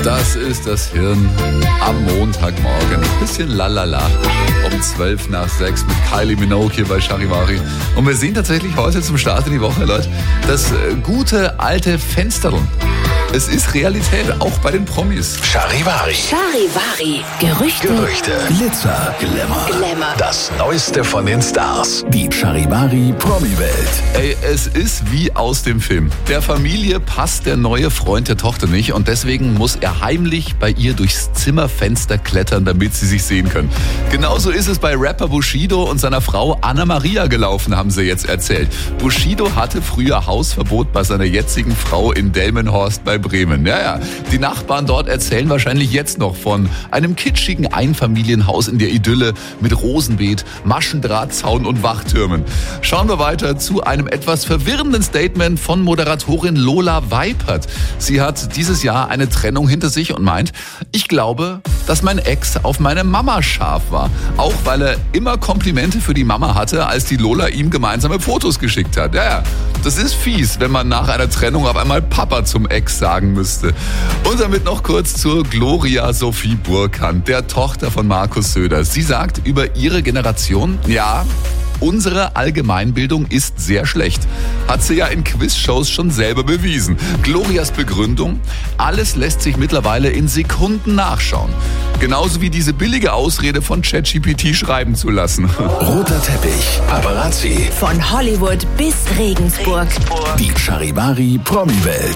Das ist das Hirn am Montagmorgen. Bisschen lalala. Um 6:12 mit Kylie Minogue hier bei Charivari. Und wir sehen tatsächlich heute zum Start in die Woche, Leute, das gute alte Fensterln. Es ist Realität, auch bei den Promis. Charivari. Charivari. Gerüchte. Glitzer. Glamour. Das Neueste von den Stars. Die Charivari Promi-Welt. Ey, es ist wie aus dem Film. Der Familie passt der neue Freund der Tochter nicht und deswegen muss er heimlich bei ihr durchs Zimmerfenster klettern, damit sie sich sehen können. Genauso ist es bei Rapper Bushido und seiner Frau Anna Maria gelaufen, haben sie jetzt erzählt. Bushido hatte früher Hausverbot bei seiner jetzigen Frau in Delmenhorst bei Bremen. Ja, die Nachbarn dort erzählen wahrscheinlich jetzt noch von einem kitschigen Einfamilienhaus in der Idylle mit Rosenbeet, Maschendrahtzaun und Wachtürmen. Schauen wir weiter zu einem etwas verwirrenden Statement von Moderatorin Lola Weipert. Sie hat dieses Jahr eine Trennung hinter sich und meint, ich glaube, dass mein Ex auf meine Mama scharf war. Auch weil er immer Komplimente für die Mama hatte, als die Lola ihm gemeinsame Fotos geschickt hat. Ja, das ist fies, wenn man nach einer Trennung auf einmal Papa zum Ex sagen müsste. Und damit noch kurz zur Gloria Sophie Burkhardt, der Tochter von Markus Söder. Sie sagt über ihre Generation, ja, unsere Allgemeinbildung ist sehr schlecht. Hat sie ja in Quizshows schon selber bewiesen. Glorias Begründung, alles lässt sich mittlerweile in Sekunden nachschauen. Genauso wie diese billige Ausrede von ChatGPT schreiben zu lassen. Roter Teppich, Paparazzi. Von Hollywood bis Regensburg. Die Charivari Promi-Welt.